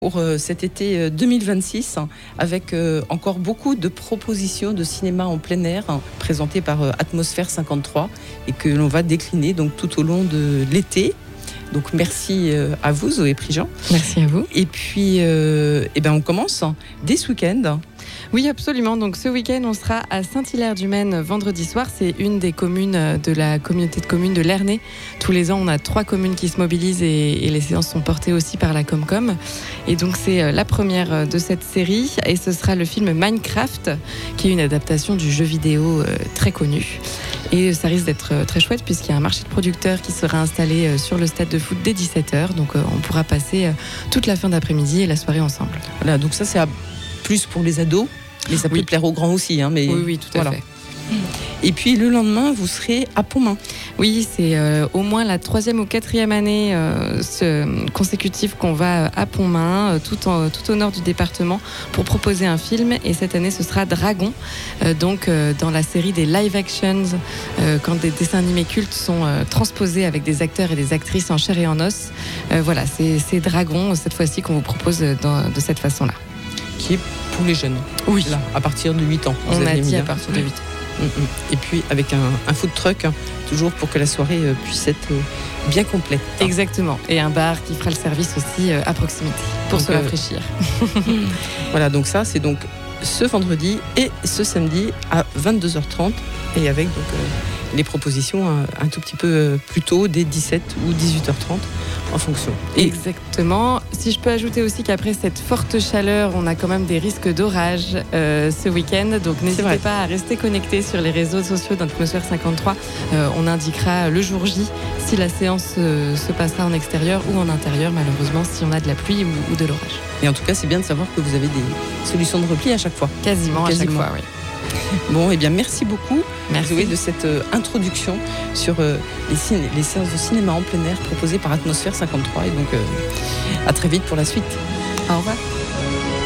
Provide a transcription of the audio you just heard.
Pour cet été 2026, avec encore beaucoup de propositions de cinéma en plein air présentées par Atmosphère 53 et que l'on va décliner donc tout au long de l'été. Donc merci à vous Zoé Prigent. Merci à vous. Et puis on commence dès ce week-end. Oui, absolument. Donc ce week-end, on sera à Saint-Hilaire-du-Maine vendredi soir. C'est une des communes de la communauté de communes de l'Ernée. Tous les ans, on a 3 communes qui se mobilisent et les séances sont portées aussi par la Comcom. Et donc c'est la première de cette série et ce sera le film Minecraft, qui est une adaptation du jeu vidéo très connu. Et ça risque d'être très chouette puisqu'il y a un marché de producteurs qui sera installé sur le stade de foot dès 17h. Donc on pourra passer toute la fin d'après-midi et la soirée ensemble. Voilà, donc ça c'est plus pour les ados, mais ça peut plaire aux grands aussi. Mais oui, tout à fait. Et puis le lendemain, vous serez à Pontmain. Oui, c'est au moins la 3e ou 4e année consécutive qu'on va à Pontmain, tout au nord du département, pour proposer un film. Et cette année, ce sera Dragon, dans la série des live actions, quand des dessins animés cultes sont transposés avec des acteurs et des actrices en chair et en os. Voilà, c'est Dragon, cette fois-ci, qu'on vous propose de cette façon-là. Qui est pour les jeunes. Oui. Là, à partir de 8 ans. On a dit à partir de 8 ans. Et puis avec un food truck, toujours pour que la soirée puisse être bien complète. Exactement. Et un bar qui fera le service aussi à proximité pour se rafraîchir. Voilà, donc ça, c'est donc ce vendredi et ce samedi à 22h30 et avec donc les propositions un tout petit peu plus tôt, dès 17 ou 18h30 en fonction. Exactement. Si je peux ajouter aussi qu'après cette forte chaleur, on a quand même des risques d'orage ce week-end. Donc n'hésitez pas à rester connectés sur les réseaux sociaux d'Atmosphère 53. On indiquera le jour J si la séance se passera en extérieur ou en intérieur, malheureusement, si on a de la pluie ou de l'orage. Et en tout cas, c'est bien de savoir que vous avez des solutions de repli à chaque fois. Quasiment. À chaque fois, oui. Bon, eh bien, merci beaucoup, Zoé, de cette introduction sur les séances de cinéma en plein air proposées par Atmosphère 53. Et donc, à très vite pour la suite. Au revoir.